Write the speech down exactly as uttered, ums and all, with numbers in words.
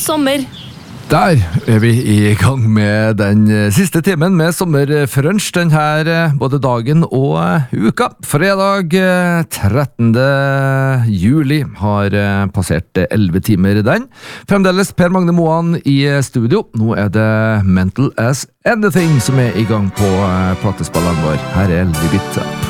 sommer. Der er vi i gang med den siste timen med sommerfrunch den her både dagen og uka. Fredag trettende juli har passert elleve timer den. Fremdeles Per Magne Moan i studio. Nå er det Mental as Anything som er i gang på platespilleren vår. Her er Live It Up.